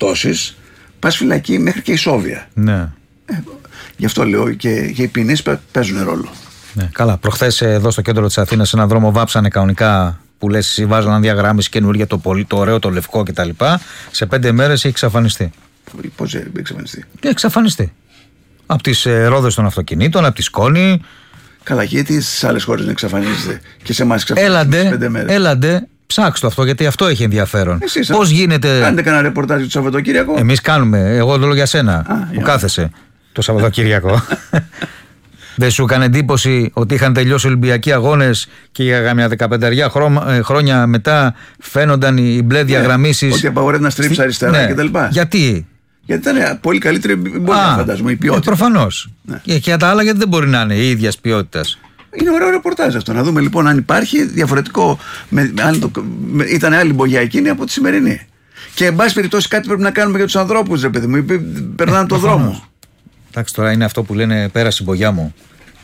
φορτώσεις, πας φυλακή μέχρι και ισόβια. Ναι. Γι' αυτό λέω και οι ποινές παίζουν ρόλο. Ναι, καλά. Προχθές εδώ στο κέντρο της Αθήνας, σε έναν δρόμο βάψανε κανονικά που λες εσύ, βάζανε διαγράμμιση καινούργια, το ωραίο, το λευκό κτλ. Σε 5 μέρες έχει εξαφανιστεί. Πώς εξαφανιστεί? Εξαφανιστεί. Από τις ρόδες των αυτοκινήτων, από τη σκόνη. Καλά, γιατί στις άλλες χώρες δεν εξαφανίζεται και σε εμάς εξαφανίζεται σε 5 μέρες? Έλαντε, ψάξτε αυτό, γιατί αυτό έχει ενδιαφέρον. Πώς γίνεται. Κάνετε κανένα ρεπορτάζ το Σαββατοκύριακο? Εμείς κάνουμε. Εγώ το λέω για σένα που κάθεσαι το Σαββατοκύριακο. Δεν σου έκανε εντύπωση ότι είχαν τελειώσει Ολυμπιακοί αγώνες και για μια 15 χρόνια μετά φαίνονταν οι μπλε διαγραμμίσεις? Ότι απαγορεύει να στρίψει αριστερά κτλ. Γιατί? Γιατί ήταν πολύ καλύτερη, μπορεί να φαντάζομαι, η ποιότητα. Προφανώς. Ναι. Και για τα άλλα, γιατί δεν μπορεί να είναι η ίδια ποιότητα. Είναι ωραίο ρεπορτάζ αυτό. Να δούμε λοιπόν αν υπάρχει διαφορετικό. Ήταν άλλη μπογιά εκείνη από τη σημερινή. Και εν πάση περιπτώσει κάτι πρέπει να κάνουμε για τους ανθρώπους, ρε παιδί μου. Περνάνε τον δρόμο. Εντάξει, τώρα είναι αυτό που λένε πέρασε η μπογιά μου.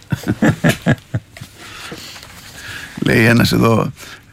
Λέει ένας εδώ.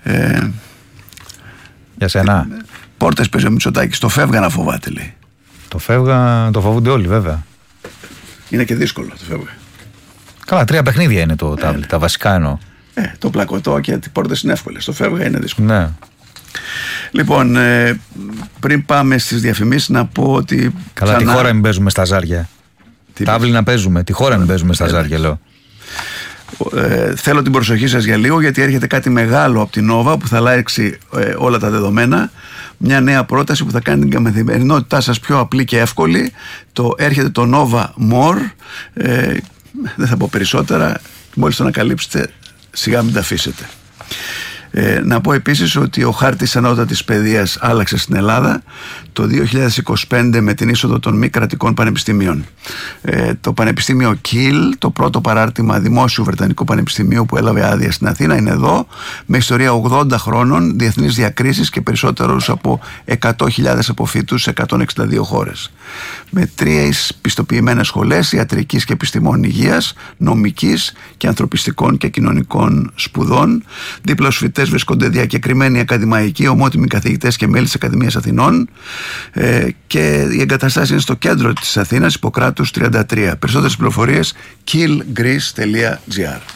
Για σένα. Πόρτες παίζει ο Μητσοτάκης. Το φεύγα να φοβάται, λέει. Το φεύγα, το φοβούνται όλοι βέβαια. Είναι και δύσκολο το φεύγα. Καλά, 3 παιχνίδια είναι το τάβλι, τα βασικά εννοώ. Το πλακωτό και οι πόρτες είναι εύκολες. Το φεύγα είναι δύσκολο. Ναι. Λοιπόν, πριν πάμε στις διαφημίσεις να πω ότι. Καλά, τη χώρα μην παίζουμε στα ζάρια. Τάβλι να παίζουμε. Τη χώρα μην παίζουμε στα ζάρια, λέω. Θέλω την προσοχή σας για λίγο, γιατί έρχεται κάτι μεγάλο από την Nova που θα αλλάξει όλα τα δεδομένα. Μια νέα πρόταση που θα κάνει την καθημερινότητά σας πιο απλή και εύκολη. Έρχεται το Nova More. Δεν θα πω περισσότερα. Μόλις το ανακαλύψετε, σιγά μην τα αφήσετε. Να πω επίσης ότι ο χάρτης ανώτατης παιδείας άλλαξε στην Ελλάδα το 2025 με την είσοδο των μη κρατικών πανεπιστημίων. Το Πανεπιστήμιο Kiel, το πρώτο παράρτημα δημόσιου Βρετανικού Πανεπιστημίου που έλαβε άδεια στην Αθήνα, είναι εδώ, με ιστορία 80 χρόνων, διεθνείς διακρίσεις και περισσότερους από 100.000 αποφοιτούς σε 162 χώρες. Με 3 πιστοποιημένες σχολές ιατρικής και επιστημών υγείας, νομικής και ανθρωπιστικών και κοινωνικών σπουδών. Δίπλα στους φοιτητές βρίσκονται διακεκριμένοι ακαδημαϊκοί, ομότιμοι καθηγητές και μέλη της Ακαδημίας Αθηνών, και οι εγκαταστάσεις είναι στο κέντρο της Αθήνας, Ιπποκράτους 33. Περισσότερες πληροφορίες kielgreece.gr.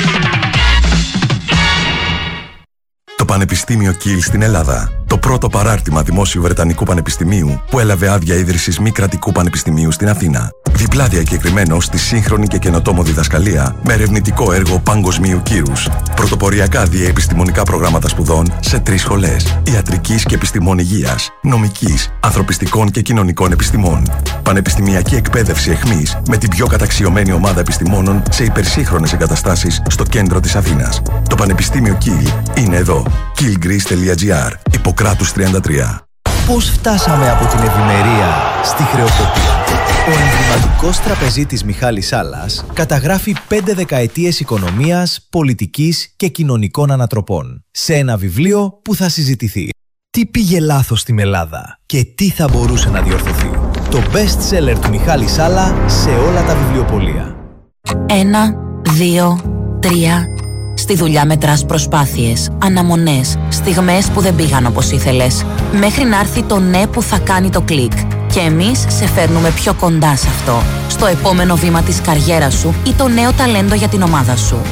Το Πανεπιστήμιο Kiel στην Ελλάδα. Το πρώτο παράρτημα δημόσιου Βρετανικού Πανεπιστημίου που έλαβε άδεια ίδρυσης μη κρατικού πανεπιστημίου στην Αθήνα. Διπλά διακεκριμένο στη σύγχρονη και καινοτόμο διδασκαλία με ερευνητικό έργο παγκοσμίου κύρους. Πρωτοποριακά διαεπιστημονικά προγράμματα σπουδών σε 3 σχολές. Ιατρικής και επιστημών υγείας, νομικής, ανθρωπιστικών και κοινωνικών επιστημών. Πανεπιστημιακή εκπαίδευση εχμής με την πιο καταξιωμένη ομάδα επιστημόνων σε υπερσύγχρονες εγκαταστάσεις στο κέντρο της Αθήνας. Το Πανεπιστήμιο Kiel είναι εδώ. kielgreece.gr. Ιπποκράτους 33. Πώς φτάσαμε από την ευημερία στη χρεοκοπία? Ο εμβληματικός τραπεζίτης Μιχάλης Σάλλας καταγράφει 5 δεκαετίες οικονομίας, πολιτικής και κοινωνικών ανατροπών σε ένα βιβλίο που θα συζητηθεί. Τι πήγε λάθος στην Ελλάδα και τι θα μπορούσε να διορθωθεί? Το best seller του Μιχάλη Σάλλα σε όλα τα βιβλιοπωλεία. 1, 2, 3. Στη δουλειά μετράς προσπάθειες, αναμονές, στιγμές που δεν πήγαν όπως ήθελες, μέχρι να έρθει το ναι που θα κάνει το κλικ. Και εμείς σε φέρνουμε πιο κοντά σε αυτό, στο επόμενο βήμα της καριέρας σου ή το νέο ταλέντο για την ομάδα σου.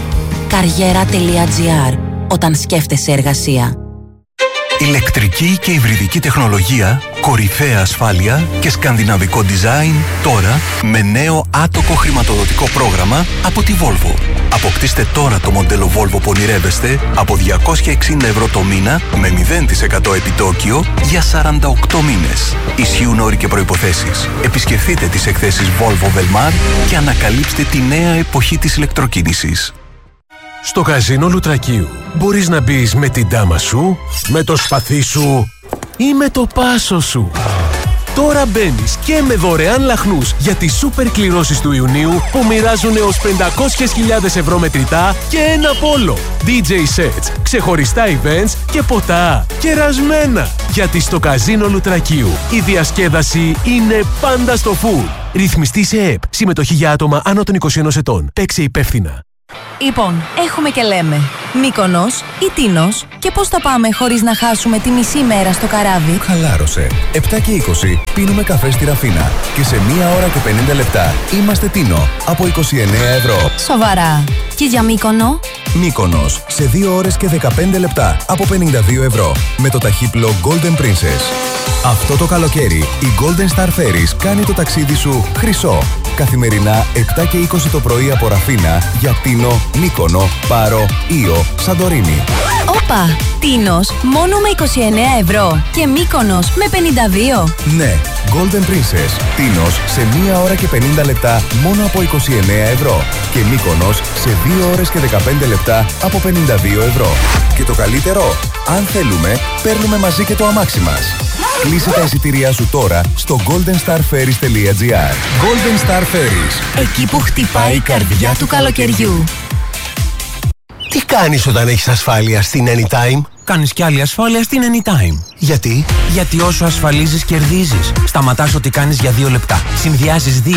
Καριέρα.gr. Όταν σκέφτεσαι εργασία. Ηλεκτρική και υβριδική τεχνολογία, κορυφαία ασφάλεια και σκανδιναβικό design τώρα με νέο άτοκο χρηματοδοτικό πρόγραμμα από τη Volvo. Αποκτήστε τώρα το μοντέλο Volvo που ονειρεύεστε από 260 ευρώ το μήνα με 0% επιτόκιο για 48 μήνες. Ισχύουν όροι και προϋποθέσεις. Επισκεφτείτε τις εκθέσεις Volvo Velmar και ανακαλύψτε τη νέα εποχή της ηλεκτροκίνησης. Στο καζίνο Λουτρακίου μπορείς να μπεις με την ντάμα σου, με το σπαθί σου ή με το πάσο σου. Τώρα μπαίνεις και με δωρεάν λαχνούς για τις σούπερ κληρώσεις του Ιουνίου που μοιράζουν έως 500.000 ευρώ μετρητά και ένα πόλο. DJ sets, ξεχωριστά events και ποτά. Κερασμένα! Γιατί στο καζίνο Λουτρακίου η διασκέδαση είναι πάντα στο full. Ρυθμιστή σε ΕΠ. Συμμετοχή για άτομα άνω των 21 ετών. Παίξε υπεύθυνα. Λοιπόν, έχουμε και λέμε Μύκονος ή Τίνος, και πώς θα πάμε χωρίς να χάσουμε τη μισή μέρα στο καράβι? Χαλάρωσε. 7 και 20 πίνουμε καφέ στη Ραφίνα και σε 1 ώρα και 50 λεπτά είμαστε Τίνο από 29 ευρώ. Σοβαρά. Και για Μύκονο? Μύκονος σε 2 ώρες και 15 λεπτά από 52 ευρώ με το ταχύπλο Golden Princess. Αυτό το καλοκαίρι η Golden Star Ferries κάνει το ταξίδι σου χρυσό. Καθημερινά 7 και 20 το πρωί από Ραφίνα για Τίνο, Μύκονο, Πάρο, Ήο, Σαντορίνη. Όπα! Τίνος μόνο με 29 ευρώ και Μύκονος με 52. Ναι, Golden Princess. Τίνος σε 1 ώρα και 50 λεπτά μόνο από 29 ευρώ και Μύκονος σε 2 ώρες και 15 λεπτά από 52 ευρώ. Και το καλύτερο, αν θέλουμε, παίρνουμε μαζί και το αμάξι μας. Κλείσε τα εισιτήριά σου τώρα στο goldenstarferries.gr. Golden Star Ferries. Εκεί που χτυπάει η καρδιά του καλοκαιριού. Τι κάνεις όταν έχεις ασφάλεια στην Anytime? Κάνεις κι άλλη ασφάλεια στην Anytime. Γιατί? Γιατί όσο ασφαλίζεις κερδίζεις. Σταματάς ό,τι κάνεις για 2 λεπτά. Συνδυάζεις 2